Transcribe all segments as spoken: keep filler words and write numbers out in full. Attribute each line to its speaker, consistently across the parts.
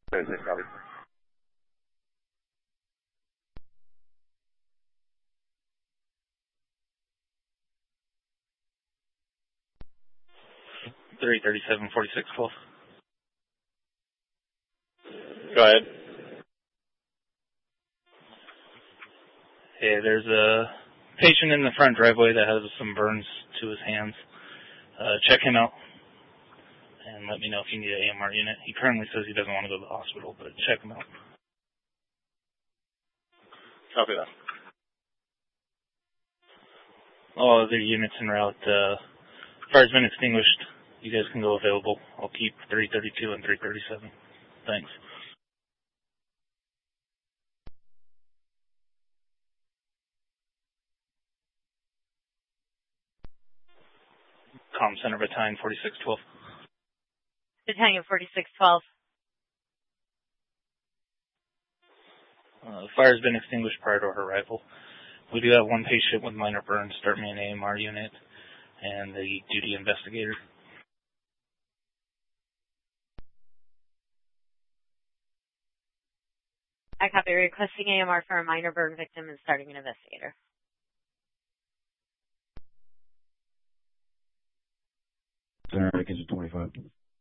Speaker 1: thirty-six, copy.
Speaker 2: three thirty-seven, forty-six, twelve.
Speaker 1: Go ahead.
Speaker 2: Hey, there's a patient in the front driveway that has some burns to his hands. Uh, check him out and let me know if you need an A M R unit. He currently says he doesn't want to go to the hospital, but check him out.
Speaker 1: Copy that.
Speaker 2: All other units en route. Uh, fire's been extinguished. You guys can go available. I'll keep three thirty-two and three thirty-seven. Thanks. Comm Center Battalion forty-six twelve.
Speaker 3: Battalion forty-six twelve.
Speaker 2: Uh, the fire's been extinguished prior to our arrival. We do have one patient with minor burns. Start me an A M R unit and the duty investigator.
Speaker 3: I copy. Requesting A M R for a minor burn victim and starting an investigator.
Speaker 4: Center Kitchen twenty-five.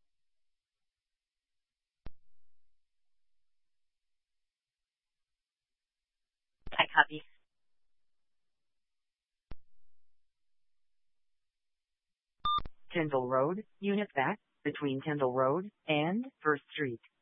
Speaker 3: I copy.
Speaker 5: Tyndall Road, unit back between Tyndall Road and First Street.